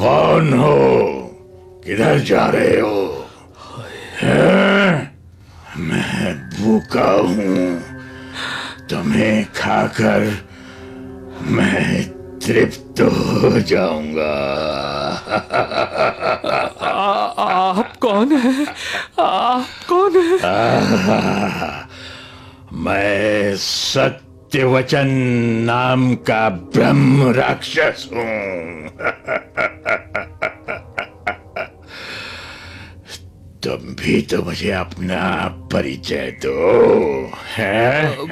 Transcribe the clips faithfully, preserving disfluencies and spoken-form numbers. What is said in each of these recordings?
कौन हो? किधर जा रहे हो? हैं? मैं भूखा हूँ, तुम्हें खाकर मैं तृप्त हो जाऊंगा। आप कौन हैं? आप कौन हैं? आ, मैं सत्यवचन नाम का ब्रह्म राक्षस हूँ। तुम भी तो मुझे अपना परिचय दो। है?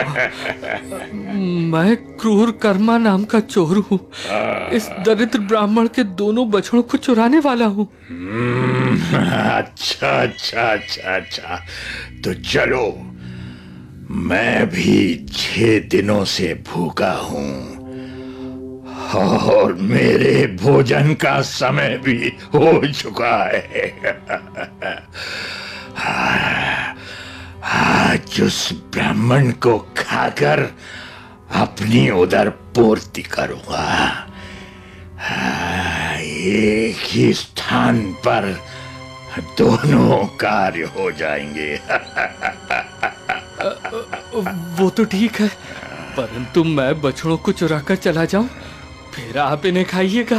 मैं क्रूर कर्मा नाम का चोर हूँ। इस दरिद्र ब्राह्मण के दोनों बछड़ों को चुराने वाला हूँ। अच्छा अच्छा अच्छा अच्छा, तो चलो, मैं भी छह दिनों से भूखा हूँ और मेरे भोजन का समय भी हो चुका है। आज उस ब्राह्मण को खाकर अपनी उदर पूर्ति करूंगा। एक ही स्थान पर दोनों कार्य हो जाएंगे। वो तो ठीक है, परंतु मैं बछड़ों को चुराकर चला जाऊं, फिर आप इन्हें खाइएगा।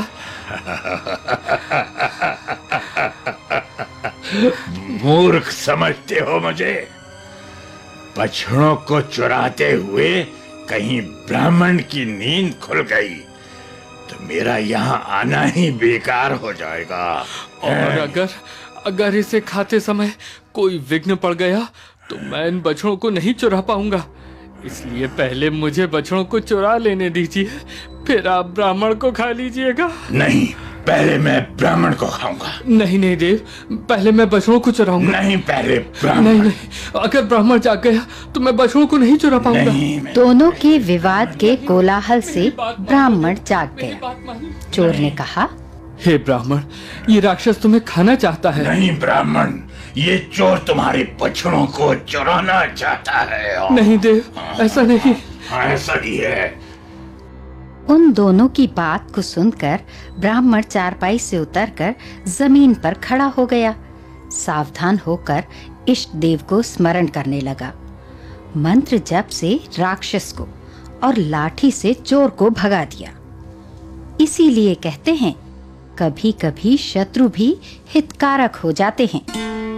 मूर्ख समझते हो मुझे? बछड़ों को चुराते हुए कहीं ब्राह्मण की नींद खुल गई तो मेरा यहाँ आना ही बेकार हो जाएगा। और अगर अगर इसे खाते समय कोई विघ्न पड़ गया तो मैं इन बछड़ों को नहीं चुरा पाऊंगा। इसलिए पहले मुझे बछड़ों को चुरा लेने दीजिए, फिर आप ब्राह्मण को खा लीजिएगा। नहीं, पहले मैं ब्राह्मण को खाऊंगा। नहीं नहीं देव, पहले मैं बछड़ों को चुराऊंगा। नहीं, पहले ब्राह्मण। नहीं नहीं, अगर ब्राह्मण जाग गया तो मैं बछड़ों को नहीं चुरा पाऊंगा। मैं... दोनों के विवाद के कोलाहल से ब्राह्मण जाग गया। चोर ने कहा, हे ब्राह्मण, ये राक्षस तुम्हें खाना चाहता है। नहीं ब्राह्मण, ये चोर तुम्हारे बछड़ों को चुराना चाहता है। नहीं देव, ऐसा नहीं। ऐसा ही है। उन दोनों की बात को सुनकर ब्राह्मण चारपाई से उतरकर जमीन पर खड़ा हो गया। सावधान होकर इष्ट देव को स्मरण करने लगा। मंत्र जप से राक्षस को और लाठी से चोर को भगा दिया। इसीलिए कहते हैं, कभी कभी शत्रु भी हितकारक हो जाते हैं।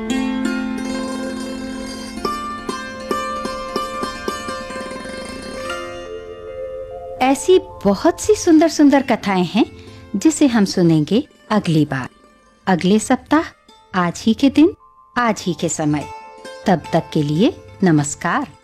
ऐसी बहुत सी सुंदर सुंदर कथाएं हैं जिसे हम सुनेंगे अगली बार, अगले सप्ताह, आज ही के दिन, आज ही के समय। तब तक के लिए नमस्कार।